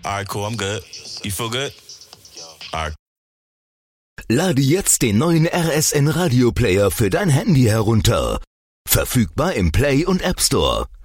Alright, cool, I'm good. You feel good? Alright. Lade jetzt den neuen RSN Radio Player für dein Handy herunter. Verfügbar im Play und App Store.